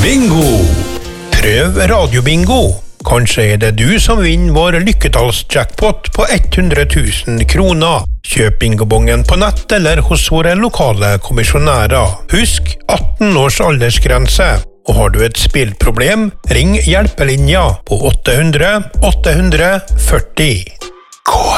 Bingo! Prøv radiobingo. Kanskje er det du som vinner vår lykketallsjackpot på 100 000 kroner. Kjøp bingobongen på nett eller hos våre lokale kommisjonærer. Husk 18 års aldersgrense. Og har du et spillproblem, ring hjelpelinja på 800 840.